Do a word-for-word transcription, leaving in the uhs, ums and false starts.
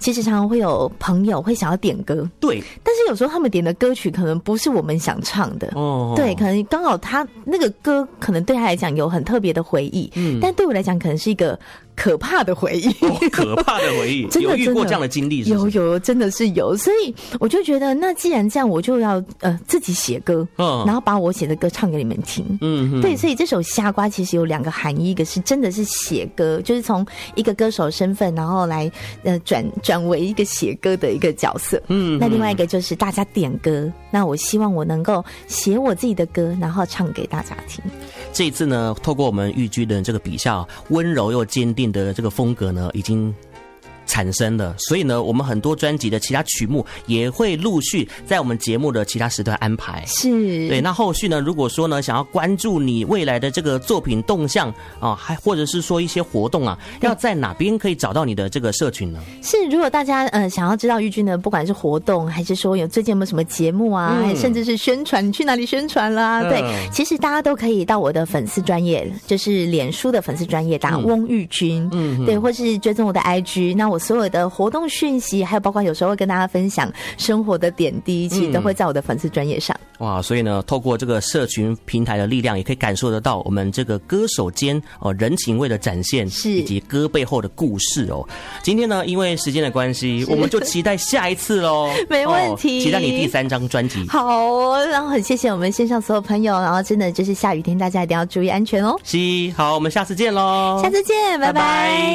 其实常常会有朋友会想要点歌， 对， 但是有时候他们点的歌曲可能不是我们想唱的，哦，对，可能刚好他那个歌可能对他来讲有很特别的回忆，嗯，但对我来讲可能是一个可怕的回忆， 哦，可怕的回忆，有遇过这样的经历是不是？ 有有，真的是有，所以我就觉得，那既然这样，我就要呃自己写歌，嗯，然后把我写的歌唱给你们听，嗯，对，所以这首《虾瓜》其实有两个含义，一个是真的是写歌，就是从一个歌手身份，然后来呃转转为一个写歌的一个角色，嗯，那另外一个就是大家点歌，那我希望我能够写我自己的歌，然后唱给大家听。 这一次呢，透过我们玉居的这个笔下温柔又坚定的这个风格呢，已经产生了，所以呢，我们很多专辑的其他曲目也会陆续在我们节目的其他时段安排。 是，对。 那后续呢，如果说呢，想要关注你未来的这个作品动向啊，还或者是说一些活动啊，要在哪边可以找到你的这个社群呢？ 是，如果大家呃想要知道玉君呢，不管是活动，还是说有最近有没有什么节目啊，嗯、甚至是宣传，你去哪里宣传啦？嗯、对，其实大家都可以到我的粉丝专页，就是脸书的粉丝专页打翁玉君，嗯，对，或是追踪我的 I G， 那我所有的活动讯息，还有包括有时候会跟大家分享生活的点滴，其实都会在我的粉丝专页上。 哇，所以呢，透过这个社群平台的力量，也可以感受得到我们这个歌手间哦人情味的展现，是以及歌背后的故事哦。今天呢，因为时间的关系，我们就期待下一次喽。 没问题、哦， 期待你第三张专辑。 好，然后很谢谢我们线上所有朋友，然后真的就是下雨天，大家一定要注意安全哦。 是，好，我们下次见喽。 下次见，拜拜。拜拜。